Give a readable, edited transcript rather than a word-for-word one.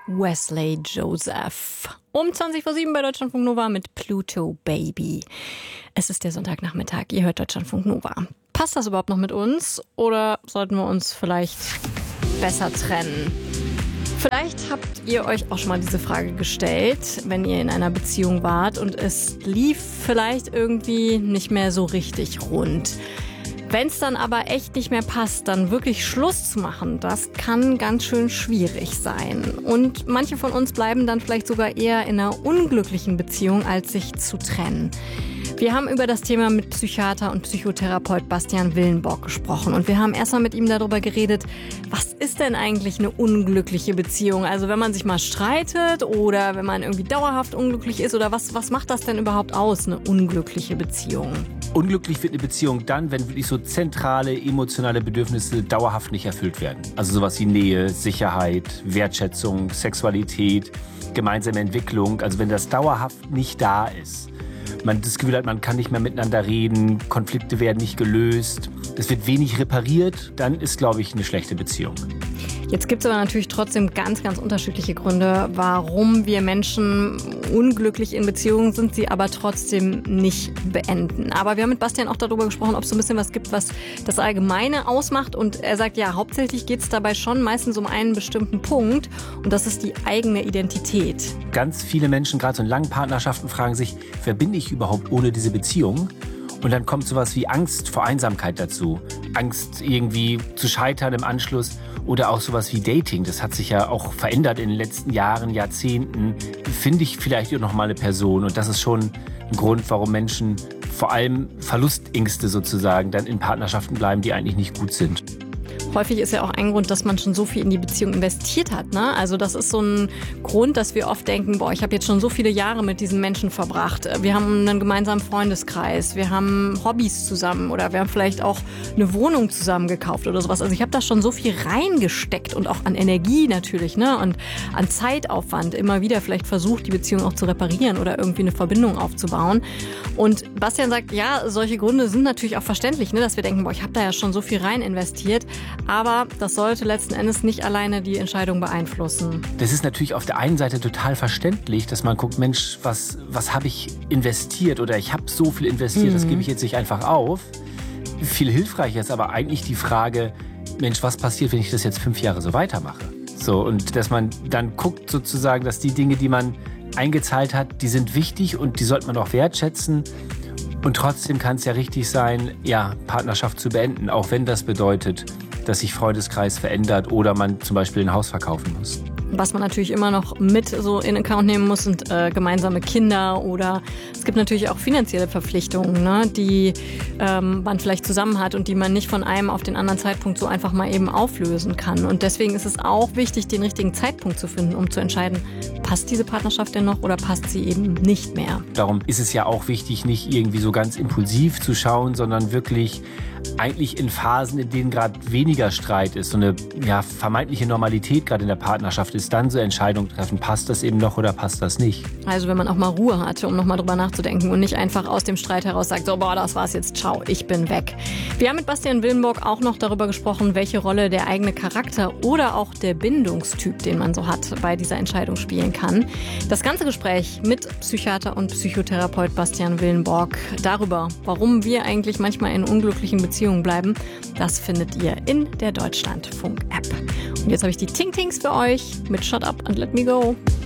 Wesley Joseph. Um 20:07 bei Deutschlandfunk Nova mit Pluto Baby. Es ist der Sonntagnachmittag, ihr hört Deutschlandfunk Nova. Passt das überhaupt noch mit uns oder sollten wir uns vielleicht besser trennen? Vielleicht habt ihr euch auch schon mal diese Frage gestellt, wenn ihr in einer Beziehung wart und es lief vielleicht irgendwie nicht mehr so richtig rund. Wenn es dann aber echt nicht mehr passt, dann wirklich Schluss zu machen, das kann ganz schön schwierig sein. Und manche von uns bleiben dann vielleicht sogar eher in einer unglücklichen Beziehung, als sich zu trennen. Wir haben über das Thema mit Psychiater und Psychotherapeut Bastian Willenborg gesprochen. Und wir haben erstmal mit ihm darüber geredet, was ist denn eigentlich eine unglückliche Beziehung? Also wenn man sich mal streitet oder wenn man irgendwie dauerhaft unglücklich ist oder was macht das denn überhaupt aus, eine unglückliche Beziehung? Unglücklich wird eine Beziehung dann, wenn wirklich so zentrale emotionale Bedürfnisse dauerhaft nicht erfüllt werden. Also sowas wie Nähe, Sicherheit, Wertschätzung, Sexualität, gemeinsame Entwicklung. Also wenn das dauerhaft nicht da ist. Man das Gefühl hat, man kann nicht mehr miteinander reden, Konflikte werden nicht gelöst, es wird wenig repariert, dann ist, glaube ich, eine schlechte Beziehung. Jetzt gibt es aber natürlich trotzdem ganz, ganz unterschiedliche Gründe, warum wir Menschen unglücklich in Beziehungen sind, sie aber trotzdem nicht beenden. Aber wir haben mit Bastian auch darüber gesprochen, ob es so ein bisschen was gibt, was das Allgemeine ausmacht. Und er sagt, ja, hauptsächlich geht es dabei schon meistens um einen bestimmten Punkt. Und das ist die eigene Identität. Ganz viele Menschen, gerade so in langen Partnerschaften, fragen sich, wer bin ich überhaupt ohne diese Beziehung? Und dann kommt sowas wie Angst vor Einsamkeit dazu. Angst irgendwie zu scheitern im Anschluss oder auch sowas wie Dating. Das hat sich ja auch verändert in den letzten Jahren, Jahrzehnten. Finde ich vielleicht noch mal eine Person. Und das ist schon ein Grund, warum Menschen vor allem Verlustängste sozusagen dann in Partnerschaften bleiben, die eigentlich nicht gut sind. Häufig ist ja auch ein Grund, dass man schon so viel in die Beziehung investiert hat. Ne? Also das ist so ein Grund, dass wir oft denken, ich habe jetzt schon so viele Jahre mit diesen Menschen verbracht. Wir haben einen gemeinsamen Freundeskreis, wir haben Hobbys zusammen oder wir haben vielleicht auch eine Wohnung zusammen gekauft oder sowas. Also ich habe da schon so viel reingesteckt und auch an Energie natürlich, ne? Und an Zeitaufwand immer wieder vielleicht versucht, die Beziehung auch zu reparieren oder irgendwie eine Verbindung aufzubauen. Und Bastian sagt, ja, solche Gründe sind natürlich auch verständlich, ne? Dass wir denken, ich habe da ja schon so viel rein investiert. Aber das sollte letzten Endes nicht alleine die Entscheidung beeinflussen. Das ist natürlich auf der einen Seite total verständlich, dass man guckt, Mensch, was habe ich investiert oder ich habe so viel investiert, das gebe ich jetzt nicht einfach auf. Viel hilfreicher ist aber eigentlich die Frage, Mensch, was passiert, wenn ich das jetzt 5 Jahre so weitermache? So, und dass man dann guckt sozusagen, dass die Dinge, die man eingezahlt hat, die sind wichtig und die sollte man auch wertschätzen. Und trotzdem kann es ja richtig sein, Partnerschaft zu beenden, auch wenn das bedeutet, dass sich Freundeskreis verändert oder man zum Beispiel ein Haus verkaufen muss. Was man natürlich immer noch mit so in Account nehmen muss, sind gemeinsame Kinder oder es gibt natürlich auch finanzielle Verpflichtungen, ne, die man vielleicht zusammen hat und die man nicht von einem auf den anderen Zeitpunkt so einfach mal eben auflösen kann. Und deswegen ist es auch wichtig, den richtigen Zeitpunkt zu finden, um zu entscheiden, passt diese Partnerschaft denn noch oder passt sie eben nicht mehr. Darum ist es ja auch wichtig, nicht irgendwie so ganz impulsiv zu schauen, sondern wirklich eigentlich in Phasen, in denen gerade weniger Streit ist, so eine vermeintliche Normalität gerade in der Partnerschaft ist, dann so Entscheidungen treffen, passt das eben noch oder passt das nicht. Also wenn man auch mal Ruhe hatte, um nochmal drüber nachzudenken und nicht einfach aus dem Streit heraus sagt, so das war's jetzt, ciao, ich bin weg. Wir haben mit Bastian Willenborg auch noch darüber gesprochen, welche Rolle der eigene Charakter oder auch der Bindungstyp, den man so hat, bei dieser Entscheidung spielen kann. Das ganze Gespräch mit Psychiater und Psychotherapeut Bastian Willenborg darüber, warum wir eigentlich manchmal in unglücklichen Beziehungen bleiben, das findet ihr in der Deutschlandfunk-App. Und jetzt habe ich die Ting-Tings für euch mit Shut Up and Let Me Go.